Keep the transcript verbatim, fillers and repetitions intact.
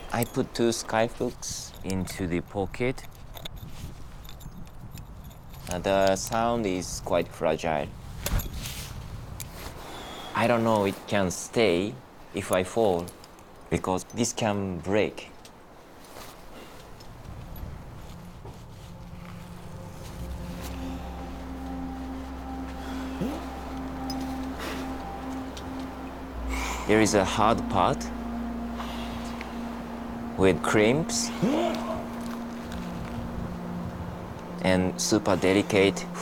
I put two skyhooks into the pocket. Uh, the sound is quite fragile. I don't know it can stay if I fall because this can break. There is a hard part with crimps and super delicate